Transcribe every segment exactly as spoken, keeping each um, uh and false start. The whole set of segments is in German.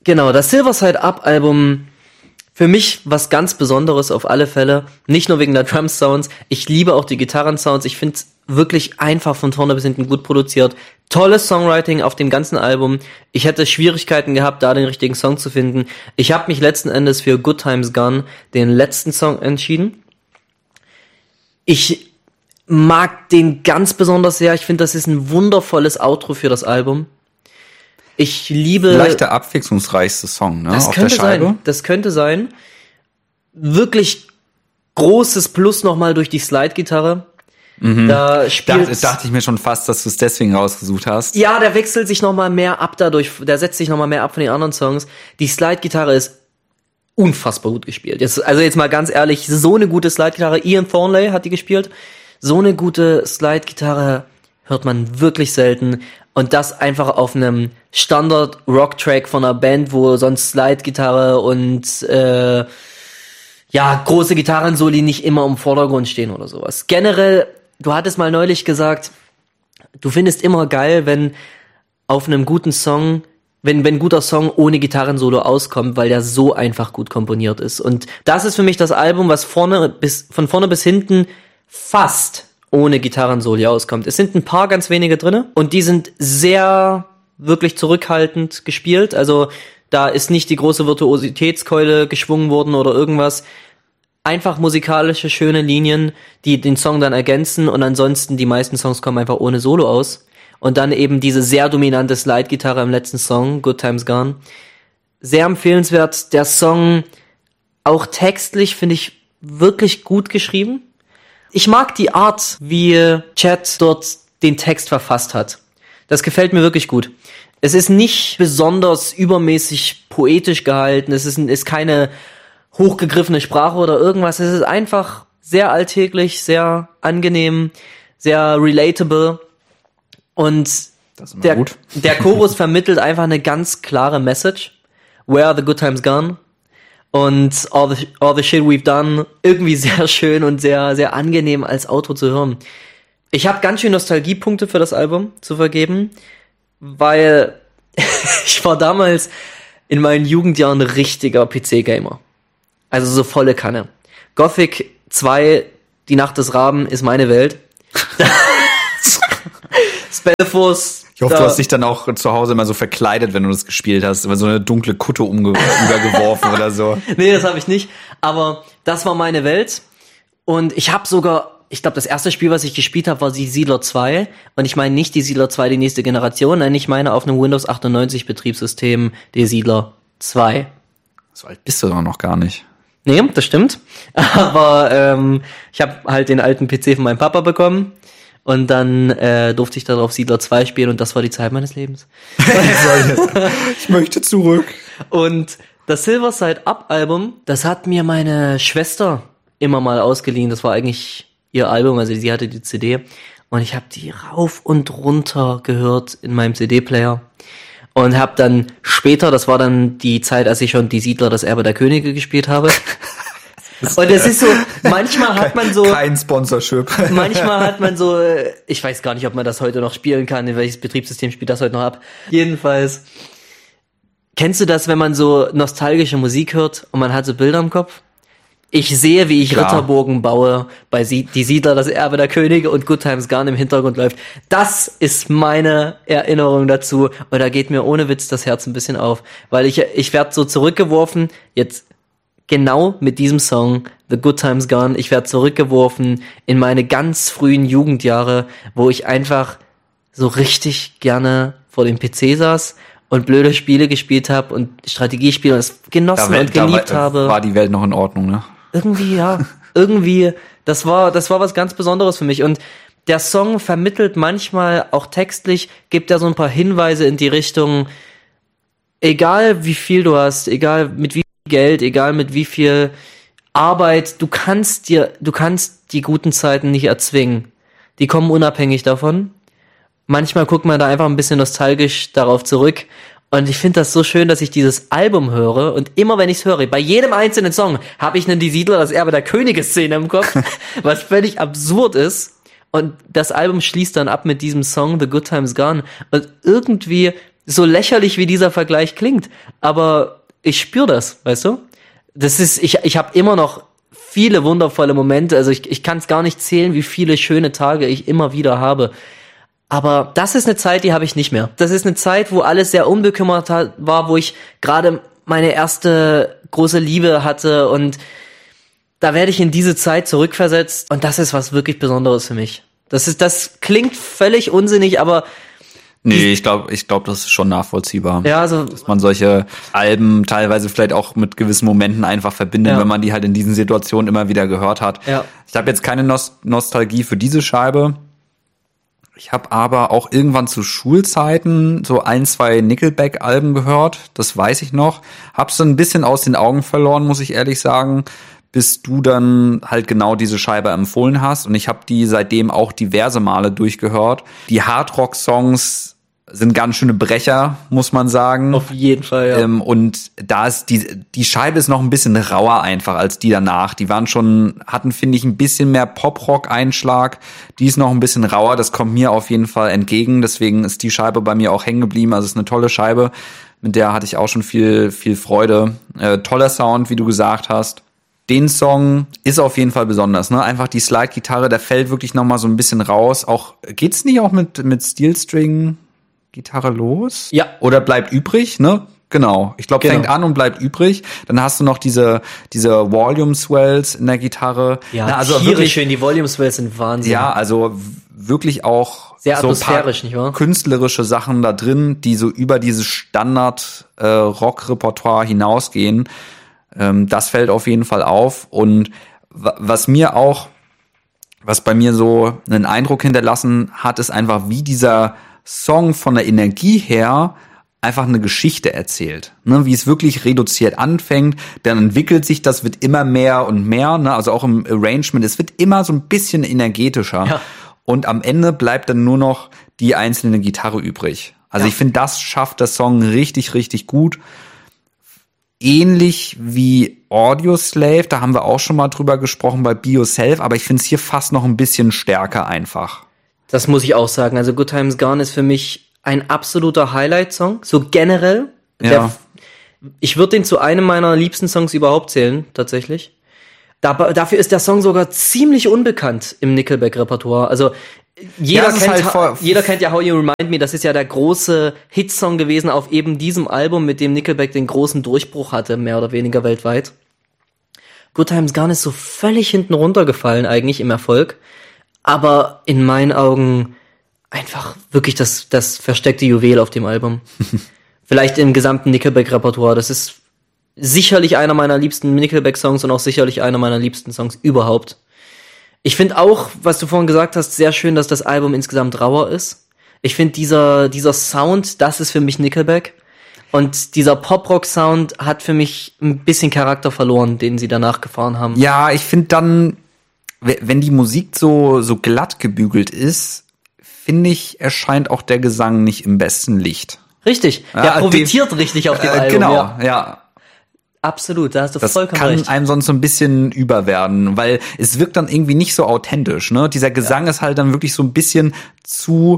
Genau, das Silver Side Up Album, für mich was ganz Besonderes auf alle Fälle. Nicht nur wegen der Drum-Sounds, ich liebe auch die Gitarren-Sounds. Ich finde es wirklich einfach von vorne bis hinten gut produziert. Tolles Songwriting auf dem ganzen Album. Ich hätte Schwierigkeiten gehabt, da den richtigen Song zu finden. Ich habe mich letzten Endes für Good Times Gone, den letzten Song, entschieden. Ich mag den ganz besonders sehr. Ich finde, das ist ein wundervolles Outro für das Album. Ich liebe... Vielleicht der abwechslungsreichste Song, ne? Das auf könnte der Scheibe. sein. Das könnte sein. Wirklich großes Plus nochmal durch die Slide-Gitarre. Mhm. Da spielt... Da dachte ich mir schon fast, dass du es deswegen rausgesucht hast. Ja, der wechselt sich nochmal mehr ab dadurch. Der setzt sich nochmal mehr ab von den anderen Songs. Die Slide-Gitarre ist unfassbar gut gespielt. Jetzt, also jetzt mal ganz ehrlich, so eine gute Slide-Gitarre. Ian Thornley hat die gespielt. So eine gute Slide-Gitarre hört man wirklich selten. Und das einfach auf einem Standard-Rock-Track von einer Band, wo sonst Slide-Gitarre und äh, ja große Gitarrensoli nicht immer im Vordergrund stehen oder sowas. Generell, du hattest mal neulich gesagt, du findest immer geil, wenn auf einem guten Song, wenn wenn ein guter Song ohne Gitarrensolo auskommt, weil der so einfach gut komponiert ist. Und das ist für mich das Album, was vorne bis von vorne bis hinten fast ohne Gitarrensoli auskommt. Es sind ein paar ganz wenige drinne und die sind sehr wirklich zurückhaltend gespielt. Also da ist nicht die große Virtuositätskeule geschwungen worden oder irgendwas. Einfach musikalische, schöne Linien, die den Song dann ergänzen und ansonsten die meisten Songs kommen einfach ohne Solo aus. Und dann eben diese sehr dominante Slide-Gitarre im letzten Song, Good Times Gone. Sehr empfehlenswert. Der Song, auch textlich, finde ich wirklich gut geschrieben. Ich mag die Art, wie Chad dort den Text verfasst hat. Das gefällt mir wirklich gut. Es ist nicht besonders übermäßig poetisch gehalten. Es ist, ist keine hochgegriffene Sprache oder irgendwas. Es ist einfach sehr alltäglich, sehr angenehm, sehr relatable. Und der, gut. der Chorus vermittelt einfach eine ganz klare Message. Where are the good times gone? Und all the, all the shit we've done, irgendwie sehr schön und sehr sehr angenehm als Outro zu hören. Ich habe ganz schön Nostalgiepunkte für das Album zu vergeben, weil ich war damals in meinen Jugendjahren ein richtiger P C-Gamer. Also so volle Kanne. Gothic zwei, die Nacht des Raben, ist meine Welt. Spellforce. Ich hoffe, da, du hast dich dann auch zu Hause immer so verkleidet, wenn du das gespielt hast, immer so eine dunkle Kutte umge- übergeworfen oder so. Nee, das habe ich nicht. Aber das war meine Welt. Und ich habe sogar, ich glaube, das erste Spiel, was ich gespielt habe, war die Siedler zwei. Und ich meine nicht die Siedler zwei, die nächste Generation. Nein, ich meine auf einem Windows achtundneunzig Betriebssystem die Siedler zwei. So alt bist du doch noch gar nicht. Nee, das stimmt. Aber ähm, ich habe halt den alten P C von meinem Papa bekommen. Und dann äh, durfte ich darauf Siedler zwei spielen und das war die Zeit meines Lebens. Ich möchte zurück. Und das Silver Side Up Album, das hat mir meine Schwester immer mal ausgeliehen. Das war eigentlich ihr Album, also sie hatte die C D. Und ich habe die rauf und runter gehört in meinem C D-Player. Und habe dann später, das war dann die Zeit, als ich schon die Siedler, das Erbe der Könige gespielt habe. Und es ist so, manchmal hat man so... Kein Sponsorship. Manchmal hat man so, ich weiß gar nicht, ob man das heute noch spielen kann, in welches Betriebssystem spielt das heute noch ab. Jedenfalls, kennst du das, wenn man so nostalgische Musik hört und man hat so Bilder im Kopf? Ich sehe, wie ich Klar. Ritterburgen baue, bei Sie- Die Siedler, das Erbe der Könige und Good Times Gone im Hintergrund läuft. Das ist meine Erinnerung dazu und da geht mir ohne Witz das Herz ein bisschen auf, weil ich, ich werde so zurückgeworfen, jetzt... Genau mit diesem Song, The Good Times Gone, ich werde zurückgeworfen in meine ganz frühen Jugendjahre, wo ich einfach so richtig gerne vor dem P C saß und blöde Spiele gespielt habe und Strategiespiele und es genossen da, und geliebt da war, habe. War die Welt noch in Ordnung, ne? Irgendwie, ja. irgendwie, das war, das war was ganz Besonderes für mich und der Song vermittelt manchmal auch textlich, gibt er so ein paar Hinweise in die Richtung, egal wie viel du hast, egal mit wie Geld, egal mit wie viel Arbeit, du kannst dir, du kannst die guten Zeiten nicht erzwingen. Die kommen unabhängig davon. Manchmal guckt man da einfach ein bisschen nostalgisch darauf zurück. Und ich finde das so schön, dass ich dieses Album höre und immer wenn ich es höre, bei jedem einzelnen Song habe ich einen Die Siedler, das Erbe der Könige-Szene im Kopf, was völlig absurd ist. Und das Album schließt dann ab mit diesem Song The Good Times Gone. Und irgendwie So lächerlich wie dieser Vergleich klingt, aber ich spüre das, weißt du? Das ist, ich, ich habe immer noch viele wundervolle Momente, also ich, ich kann es gar nicht zählen, wie viele schöne Tage ich immer wieder habe. Aber das ist eine Zeit, die habe ich nicht mehr. Das ist eine Zeit, wo alles sehr unbekümmert hat, war, wo ich gerade meine erste große Liebe hatte und da werde ich in diese Zeit zurückversetzt und das ist was wirklich Besonderes für mich. Das ist, das klingt völlig unsinnig, aber nee, ich glaube, ich glaube, das ist schon nachvollziehbar. Ja, also dass man solche Alben teilweise vielleicht auch mit gewissen Momenten einfach verbindet, ja. wenn man die halt in diesen Situationen immer wieder gehört hat. Ja. Ich habe jetzt keine Nost- Nostalgie für diese Scheibe. Ich habe aber auch irgendwann zu Schulzeiten so ein, zwei Nickelback-Alben gehört. Das weiß ich noch. Hab's dann ein bisschen aus den Augen verloren, muss ich ehrlich sagen, bis du dann halt genau diese Scheibe empfohlen hast. Und ich habe die seitdem auch diverse Male durchgehört. Die Hardrock-Songs sind ganz schöne Brecher, muss man sagen. Auf jeden Fall, ja. Ähm, und da ist die, die Scheibe ist noch ein bisschen rauer einfach als die danach. Die waren schon, hatten, finde ich, ein bisschen mehr Pop-Rock-Einschlag. Die ist noch ein bisschen rauer. Das kommt mir auf jeden Fall entgegen. Deswegen ist die Scheibe bei mir auch hängen geblieben. Also es ist eine tolle Scheibe. Mit der hatte ich auch schon viel, viel Freude. Äh, toller Sound, wie du gesagt hast. Den Song ist auf jeden Fall besonders, ne? Einfach die Slide-Gitarre, der fällt wirklich noch mal so ein bisschen raus. Auch, geht's nicht auch mit, mit Steel-String Gitarre los? Ja. Oder bleibt übrig, ne? Genau. Ich glaube, genau. fängt an und bleibt übrig. Dann hast du noch diese diese Volume Swells in der Gitarre. Ja, Na, also tierisch wirklich schön. Die Volume Swells sind Wahnsinn. Ja, also wirklich auch sehr so atmosphärisch, nicht wahr? Künstlerische Sachen da drin, die so über dieses Standard äh, Rock-Repertoire hinausgehen. Ähm, das fällt auf jeden Fall auf. Und w- was mir auch, was bei mir so einen Eindruck hinterlassen hat, ist einfach, wie dieser Song von der Energie her einfach eine Geschichte erzählt, ne, wie es wirklich reduziert anfängt, dann entwickelt sich das, wird immer mehr und mehr, ne, also auch im Arrangement, es wird immer so ein bisschen energetischer ja. und am Ende bleibt dann nur noch die einzelne Gitarre übrig. Also ja. ich finde, das schafft der Song richtig, richtig gut. Ähnlich wie Audioslave, da haben wir auch schon mal drüber gesprochen bei Be Yourself, aber ich finde es hier fast noch ein bisschen stärker einfach. Das muss ich auch sagen. Also Good Times Gone ist für mich ein absoluter Highlight-Song, so generell. Ja. Der, ich würde den zu einem meiner liebsten Songs überhaupt zählen, tatsächlich. Da, dafür ist der Song sogar ziemlich unbekannt im Nickelback-Repertoire. Also jeder, Ja, das ist kennt, halt voll- jeder kennt ja How You Remind Me, das ist ja der große Hitsong gewesen auf eben diesem Album, mit dem Nickelback den großen Durchbruch hatte, mehr oder weniger weltweit. Good Times Gone ist so völlig hinten runtergefallen eigentlich im Erfolg, aber in meinen Augen einfach wirklich das, das versteckte Juwel auf dem Album. Vielleicht im gesamten Nickelback-Repertoire, das ist sicherlich einer meiner liebsten Nickelback-Songs und auch sicherlich einer meiner liebsten Songs überhaupt. Ich finde auch, was du vorhin gesagt hast, sehr schön, dass das Album insgesamt rauer ist. Ich finde dieser dieser Sound, das ist für mich Nickelback. Und dieser Pop-Rock-Sound hat für mich ein bisschen Charakter verloren, den sie danach gefahren haben. Ja, ich finde dann, w- wenn die Musik so so glatt gebügelt ist, finde ich, erscheint auch der Gesang nicht im besten Licht. Richtig, der Ja, profitiert richtig auf dem Äh, Album. genau, Ja. ja. Absolut, da hast du Das vollkommen kann recht. einem sonst so ein bisschen überwerden, weil es wirkt dann irgendwie nicht so authentisch, ne? Dieser Gesang ja. ist halt dann wirklich so ein bisschen zu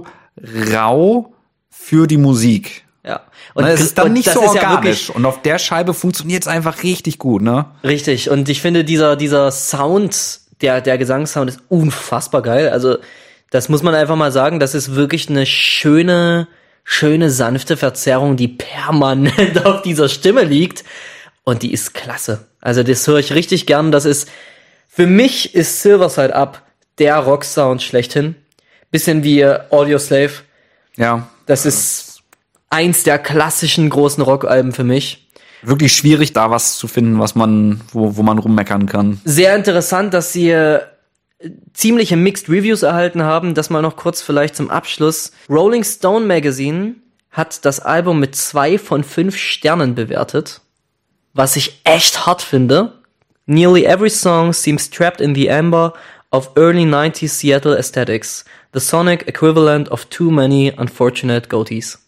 rau für die Musik. Ja. Und ne, es ist dann nicht so ist organisch. Ja und auf der Scheibe funktioniert es einfach richtig gut, ne? richtig. Und ich finde, dieser, dieser Sound, der, der Gesangssound ist unfassbar geil. Also, das muss man einfach mal sagen. Das ist wirklich eine schöne, schöne, sanfte Verzerrung, die permanent auf dieser Stimme liegt. Und die ist klasse. Also, das höre ich richtig gern. Das ist, für mich ist Silver Side Up der Rocksound schlechthin. Bisschen wie Audioslave. Ja. Das ist eins der klassischen großen Rockalben für mich. Wirklich schwierig, da was zu finden, was man, wo, wo man rummeckern kann. Sehr interessant, dass sie äh, ziemliche Mixed Reviews erhalten haben. Das mal noch kurz vielleicht zum Abschluss. Rolling Stone Magazine hat das Album mit zwei von fünf Sternen bewertet. Was ich echt hart finde. Nearly every song seems trapped in the amber of early nineties Seattle aesthetics. The sonic equivalent of too many unfortunate goatees.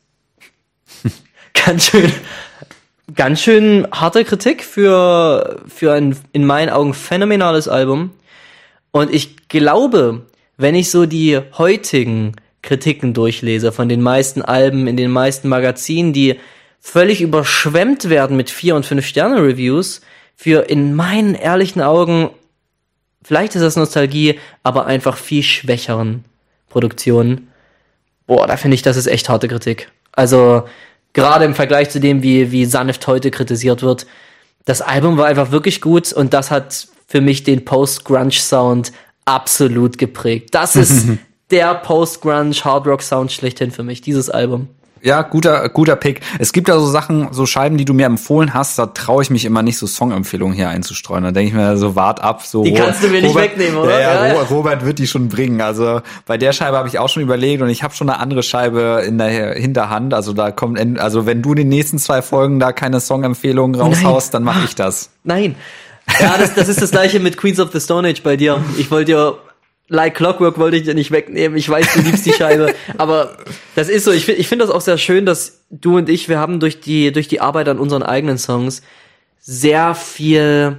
Ganz schön, ganz schön harte Kritik für, für ein, in meinen Augen, phänomenales Album. Und ich glaube, wenn ich so die heutigen Kritiken durchlese von den meisten Alben in den meisten Magazinen, die völlig überschwemmt werden mit vier und fünf Sterne Reviews für in meinen ehrlichen Augen, vielleicht ist das Nostalgie, aber einfach viel schwächeren Produktionen. Boah, da finde ich, das ist echt harte Kritik. Also gerade im Vergleich zu dem, wie wie sanft heute kritisiert wird, das Album war einfach wirklich gut und das hat für mich den Post-Grunge-Sound absolut geprägt. Das ist der Post-Grunge-Hard-Rock-Sound schlechthin für mich, dieses Album. Ja, guter guter Pick. Es gibt da so Sachen, so Scheiben, die du mir empfohlen hast, da traue ich mich immer nicht, so Songempfehlungen hier einzustreuen. Da denke ich mir so, wart ab. So die kannst du mir nicht Robert, wegnehmen, oder? Ja, ja, Robert, Robert wird die schon bringen. Also bei der Scheibe habe ich auch schon überlegt und ich habe schon eine andere Scheibe in der Hinterhand. Also da kommt, also wenn du in den nächsten zwei Folgen da keine Songempfehlungen raushaust, Nein. dann mache ich das. Nein. Ja, das, das ist das Gleiche mit Queens of the Stone Age bei dir. Ich wollte dir Like Clockwork wollte ich dir nicht wegnehmen. Ich weiß, du liebst die Scheibe. Aber das ist so. Ich finde ich finde das auch sehr schön, dass du und ich, wir haben durch die, durch die Arbeit an unseren eigenen Songs sehr viel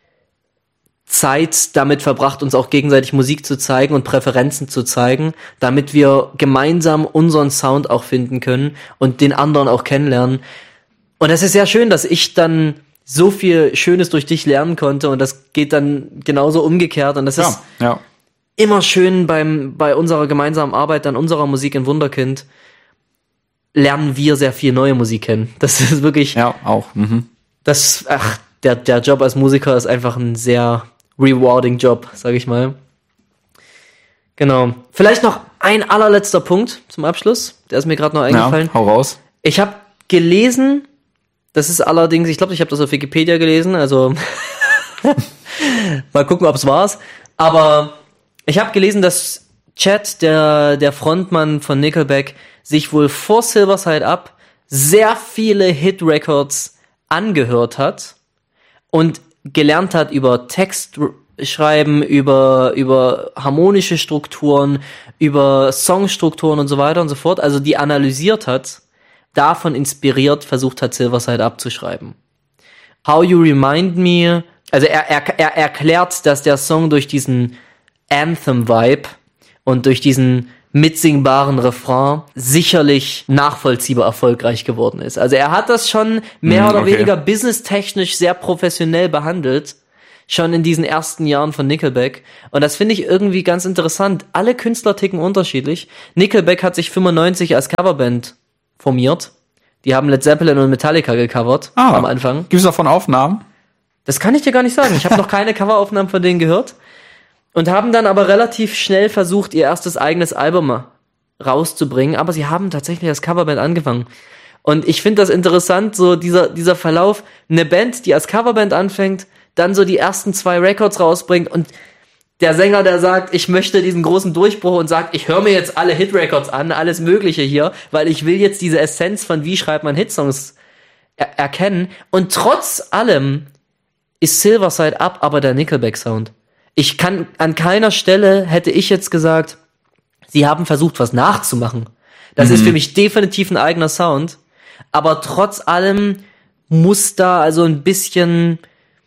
Zeit damit verbracht, uns auch gegenseitig Musik zu zeigen und Präferenzen zu zeigen, damit wir gemeinsam unseren Sound auch finden können und den anderen auch kennenlernen. Und das ist sehr schön, dass ich dann so viel Schönes durch dich lernen konnte und das geht dann genauso umgekehrt. Und das ja, ist ja. immer schön beim bei unserer gemeinsamen Arbeit an unserer Musik in Wunderkind lernen wir sehr viel neue Musik kennen. Das ist wirklich ja auch. Mhm. Das ach der der Job als Musiker ist einfach ein sehr rewarding Job, sag ich mal. Genau. Vielleicht noch ein allerletzter Punkt zum Abschluss. Der ist mir gerade noch eingefallen. Ja, hau raus. Ich habe gelesen, das ist allerdings, ich glaube, ich habe das auf Wikipedia gelesen. Also mal gucken, ob es war's. Aber ich habe gelesen, dass Chad, der der Frontmann von Nickelback, sich wohl vor Silver Side Up sehr viele Hit-Records angehört hat und gelernt hat über Textschreiben, über über harmonische Strukturen, über Songstrukturen und so weiter und so fort. Also die analysiert hat, davon inspiriert versucht hat, Silver Side Up zu schreiben. How You Remind Me, also er, er, er erklärt, dass der Song durch diesen Anthem-Vibe und durch diesen mitsingbaren Refrain sicherlich nachvollziehbar erfolgreich geworden ist. Also er hat das schon mehr mm, oder okay. weniger businesstechnisch sehr professionell behandelt, schon in diesen ersten Jahren von Nickelback. Und das finde ich irgendwie ganz interessant. Alle Künstler ticken unterschiedlich. Nickelback hat sich fünfundneunzig als Coverband formiert. Die haben Led Zeppelin und Metallica gecovert ah, am Anfang. Gibt es davon Aufnahmen? Das kann ich dir gar nicht sagen. Ich habe noch keine Coveraufnahmen von denen gehört. Und haben dann aber relativ schnell versucht, ihr erstes eigenes Album rauszubringen. Aber sie haben tatsächlich als Coverband angefangen. Und ich finde das interessant, so dieser dieser Verlauf. Eine Band, die als Coverband anfängt, dann so die ersten zwei Records rausbringt und der Sänger, der sagt, ich möchte diesen großen Durchbruch und sagt, ich höre mir jetzt alle Hit-Records an, alles Mögliche hier, weil ich will jetzt diese Essenz von wie schreibt man Hitsongs er- erkennen. Und trotz allem ist Silver Side Up aber der Nickelback-Sound. Ich kann, an keiner Stelle hätte ich jetzt gesagt, sie haben versucht, was nachzumachen. Das mhm. ist für mich definitiv ein eigener Sound. Aber trotz allem muss da also ein bisschen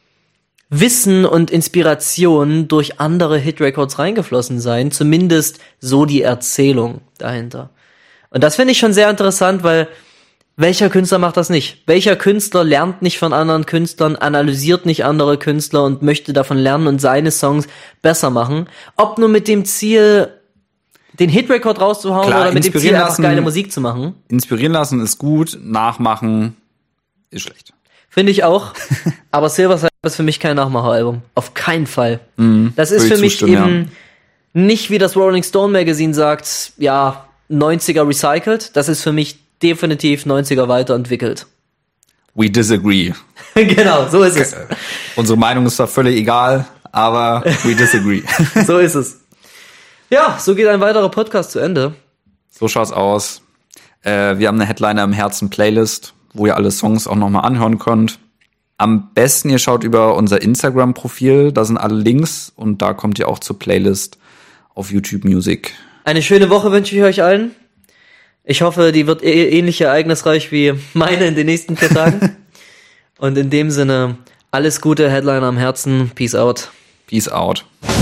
Wissen und Inspiration durch andere Hit-Records reingeflossen sein. Zumindest so die Erzählung dahinter. Und das finde ich schon sehr interessant, weil welcher Künstler macht das nicht? Welcher Künstler lernt nicht von anderen Künstlern, analysiert nicht andere Künstler und möchte davon lernen und seine Songs besser machen? Ob nur mit dem Ziel, den Hitrecord rauszuhauen Klar, oder mit dem Ziel, einfach geile Musik zu machen? Inspirieren lassen ist gut, nachmachen ist schlecht. Finde ich auch. Aber Silver Side Up ist für mich kein Nachmacheralbum. Auf keinen Fall. Mhm, das ist für mich eben ja. nicht, wie das Rolling Stone Magazine sagt, ja, neunziger recycelt. Das ist für mich definitiv neunziger weiterentwickelt. We disagree. Genau, so ist es. Unsere Meinung ist da völlig egal, aber we disagree. So ist es. Ja, so geht ein weiterer Podcast zu Ende. So schaut's aus. Äh, wir haben eine Headliner im Herzen Playlist, wo ihr alle Songs auch nochmal anhören könnt. Am besten, ihr schaut über unser Instagram-Profil, da sind alle Links und da kommt ihr auch zur Playlist auf YouTube Music. Eine schöne Woche wünsche ich euch allen. Ich hoffe, die wird ähnlich ereignisreich wie meine in den nächsten vier Tagen. Und in dem Sinne, alles Gute, Headliner am Herzen. Peace out. Peace out.